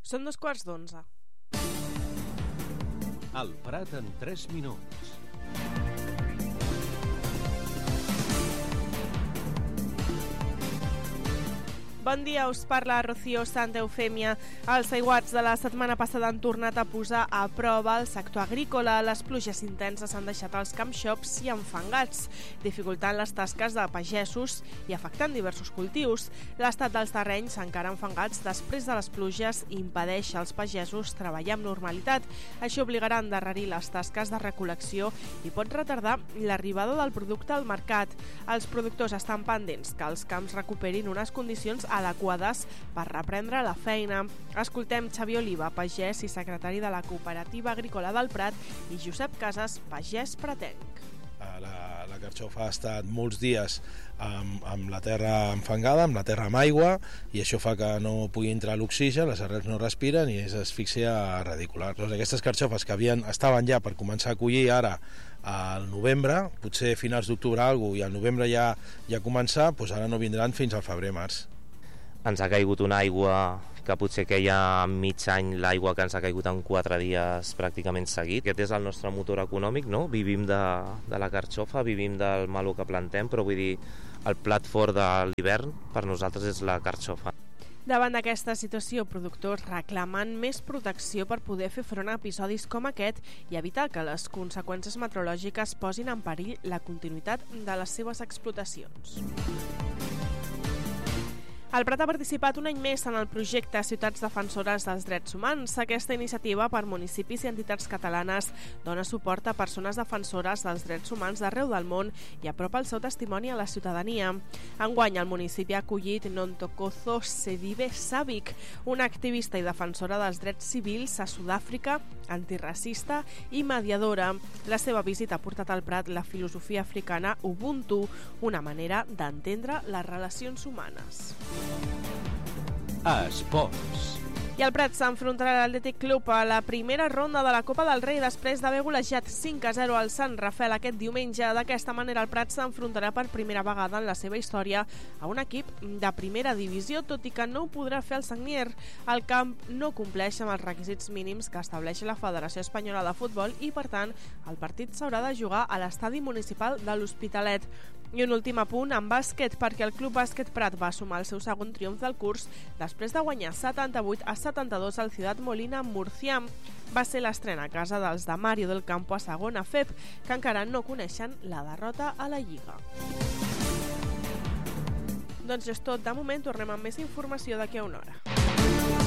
Són 11:15. El Prat en 3 minuts. Bon dia, us parla Rocío Santa Eufèmia. Els aiguats de la setmana passada han tornat a posar a prova el sector agrícola. Les pluges intenses han deixat els campshops i enfangats, dificultant les tasques de pagesos i afectant diversos cultius. L'estat dels terrenys, encara enfangats després de les pluges, impedeix als pagesos treballar amb normalitat. Això obligarà a endarrerir les tasques de recol·lecció i pot retardar l'arribada del producte al mercat. Els productors estan pendents que els camps recuperin unes condicions adequades per reprendre la feina. Escoltem Xavier Oliva, pagès i secretari de la Cooperativa Agrícola del Prat, i Josep Casas, pagès pratenc. La carxofa ha estat molts dies amb la terra enfangada, amb la terra amb aigua, i això fa que no pugui entrar l'oxigen, les arrels no respiren i és asfíxia radicular. Doncs aquestes carxofes que estaven ja per començar a collir ara al novembre, potser finals d'octubre i al novembre ja començar, doncs ara no vindran fins al febrer-març. Ens ha caigut una aigua que potser queia mig any, l'aigua que ens ha caigut en 4 dies pràcticament seguit. Aquest és el nostre motor econòmic, no? Vivim de la carxofa, vivim del meló que plantem, però vull dir, el plat fort de l'hivern per nosaltres és la carxofa. Davant d'aquesta situació, productors reclamen més protecció per poder fer front a episodis com aquest i evitar que les conseqüències meteorològiques posin en perill la continuïtat de les seves explotacions. El Prat ha participat un any més en el projecte Ciutats Defensores dels Drets Humans. Aquesta iniciativa per municipis i entitats catalanes dona suport a persones defensores dels drets humans d'arreu del món i apropa el seu testimoni a la ciutadania. Enguany, el municipi ha acollit Nontokozo Sedibe Savic, una activista i defensora dels drets civils a Sud-àfrica, antiracista i mediadora. La seva visita ha portat al Prat la filosofia africana Ubuntu, una manera d'entendre les relacions humanes. A esports. I el Prat s'enfrontarà a l'Atlètic Club a la primera ronda de la Copa del Rei després d'haver golejat 5-0 al Sant Rafael aquest diumenge. D'aquesta manera, el Prat s'enfrontarà per primera vegada en la seva història a un equip de primera divisió, tot i que no ho podrà fer el Sagnier. El camp no compleix amb els requisits mínims que estableix la Federació Espanyola de Futbol i, per tant, el partit s'haurà de jugar a l'estadi municipal de l'Hospitalet. I un últim apunt en bàsquet, perquè el Club Bàsquet Prat va sumar el seu segon triomf del curs després de guanyar 78-72 al Ciudad Molina amb Murcia. Va ser l'estrena a casa dels de Mario del Campo a segona FEP, que encara no coneixen la derrota a la Lliga. Doncs és tot de moment, tornem amb més informació d'aquí a una hora.